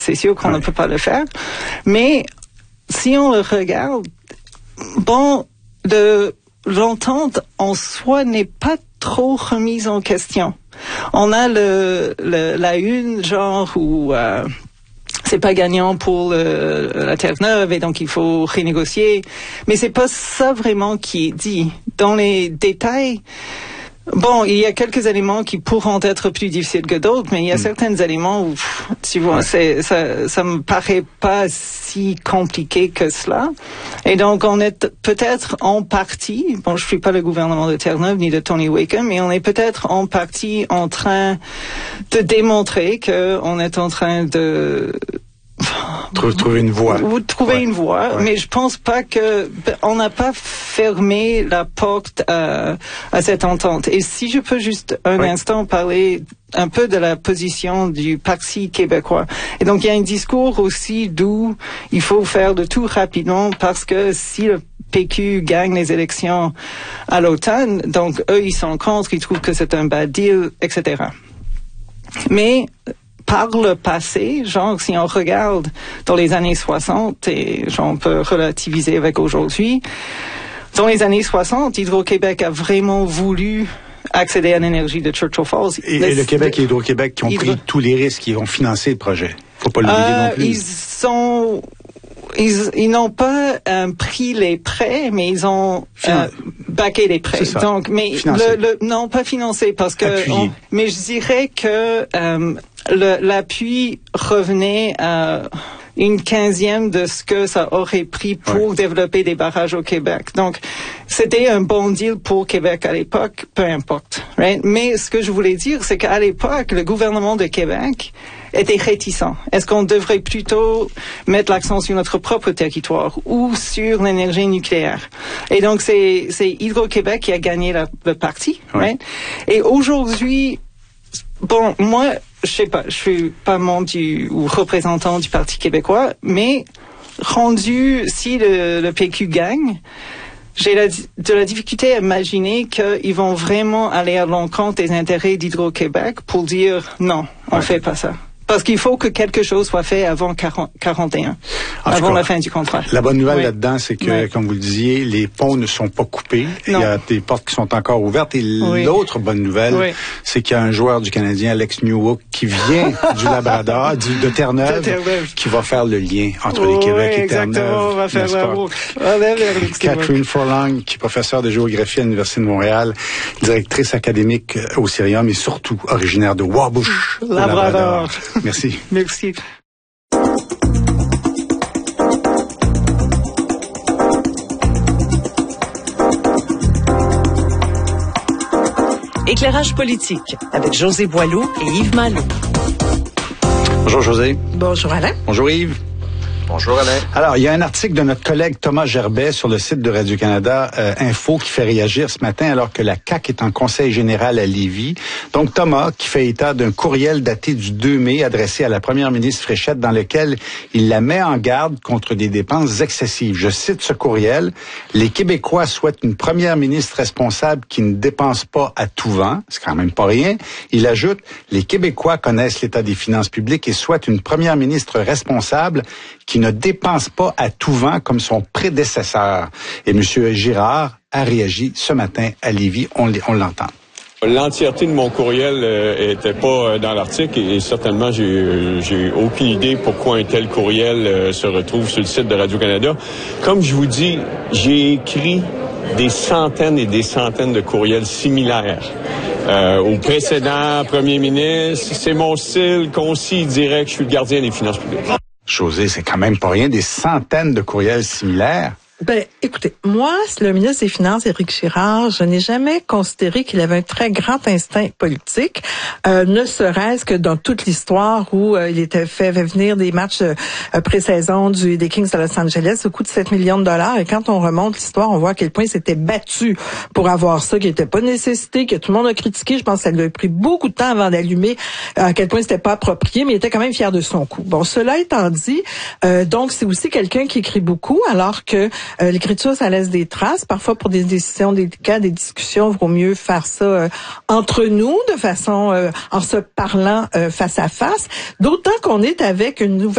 c'est sûr qu'on ne peut pas le faire. Mais si on le regarde, bon, l'entente en soi n'est pas trop remise en question. On a la une, genre, où c'est pas gagnant pour la Terre-Neuve et donc il faut renégocier. Mais c'est pas ça vraiment qui est dit. Dans les détails, bon, il y a quelques éléments qui pourront être plus difficiles que d'autres, mais il y a certains éléments où, tu vois, ça me paraît pas si compliqué que cela. Et donc, on est peut-être en partie, bon, je suis pas le gouvernement de Terre-Neuve ni de Tony Wakeham, mais on est peut-être en partie en train de démontrer que on est en train de trouver une voie. Une voie, mais je pense pas on n'a pas fermé la porte à cette entente. Et si je peux juste un instant parler un peu de la position du Parti québécois. Et donc, il y a un discours aussi d'où il faut faire de tout rapidement parce que si le PQ gagne les élections à l'automne, donc eux, ils sont contre, ils trouvent que c'est un bad deal, etc. Mais par le passé, genre, si on regarde dans les années 60, et genre, on peut relativiser avec aujourd'hui, dans les années 60, Hydro-Québec a vraiment voulu accéder à l'énergie de Churchill Falls. Et le Québec et Hydro-Québec qui ont pris tous les risques, qui ont financé le projet. Faut pas l'oublier non plus. Ils n'ont pas pris les prêts, mais ils ont backé les prêts. Donc, mais non, pas financé parce que. Mais je dirais que l'appui revenait à une 15e de ce que ça aurait pris pour développer des barrages au Québec. Donc, c'était un bon deal pour Québec à l'époque, peu importe. Right? Mais ce que je voulais dire, c'est qu'à l'époque, le gouvernement de Québec était réticent. Est-ce qu'on devrait plutôt mettre l'accent sur notre propre territoire ou sur l'énergie nucléaire? Et donc, c'est Hydro-Québec qui a gagné le parti. Right? Et aujourd'hui, bon, moi, je sais pas, je suis pas membre ou représentant du Parti québécois, mais si le PQ gagne, j'ai de la difficulté à imaginer qu'ils vont vraiment aller à l'encontre des intérêts d'Hydro-Québec pour dire non, on fait pas ça. Parce qu'il faut que quelque chose soit fait avant 41, avant la fin du contrat. La bonne nouvelle là-dedans, c'est que, comme vous le disiez, les ponts ne sont pas coupés. Non. Il y a des portes qui sont encore ouvertes. Et l'autre bonne nouvelle, c'est qu'il y a un joueur du Canadien, Alex Newhook, qui vient du Labrador, de Terre-Neuve, qui va faire le lien entre les Québec et Terre-Neuve. Exactement, on va faire la boucle. Catherine Furlong, qui est professeure de géographie à l'Université de Montréal, directrice académique au Cirium et surtout originaire de Wabush, Labrador. Merci. Merci. Éclairage politique avec José Boileau et Yves Malo. Bonjour José. Bonjour Alain. Bonjour Yves. Bonjour Alain. Alors, il y a un article de notre collègue Thomas Gerbet sur le site de Radio-Canada Info qui fait réagir ce matin alors que la CAQ est en conseil général à Lévis. Donc Thomas qui fait état d'un courriel daté du 2 mai adressé à la première ministre Fréchette dans lequel il la met en garde contre des dépenses excessives. Je cite ce courriel. « Les Québécois souhaitent une première ministre responsable qui ne dépense pas à tout vent. » C'est quand même pas rien. Il ajoute « Les Québécois connaissent l'état des finances publiques et souhaitent une première ministre responsable qui ne dépense pas à tout vent comme son prédécesseur. » Et M. Girard a réagi ce matin à Lévis. On l'entend. L'entièreté de mon courriel était pas dans l'article et certainement j'ai aucune idée pourquoi un tel courriel se retrouve sur le site de Radio-Canada. Comme je vous dis, j'ai écrit des centaines et des centaines de courriels similaires au précédent premier ministre. C'est mon style concis, direct. Je suis le gardien des finances publiques. José, c'est quand même pas rien, des centaines de courriels similaires. Ben, écoutez, moi, le ministre des Finances, Éric Girard, je n'ai jamais considéré qu'il avait un très grand instinct politique, ne serait-ce que dans toute l'histoire où il était fait venir des matchs pré-saison des Kings de Los Angeles au coût de 7 millions de dollars. Et quand on remonte l'histoire, on voit à quel point il s'était battu pour avoir ça, qui n'était pas nécessité, que tout le monde a critiqué. Je pense que ça lui a pris beaucoup de temps avant d'allumer à quel point c'était pas approprié, mais il était quand même fier de son coup. Bon, cela étant dit, donc c'est aussi quelqu'un qui écrit beaucoup, alors que l'écriture, ça laisse des traces. Parfois, pour des décisions délicates, des discussions, il vaut mieux faire ça entre nous, de façon en se parlant face à face. D'autant qu'on est avec une nouvelle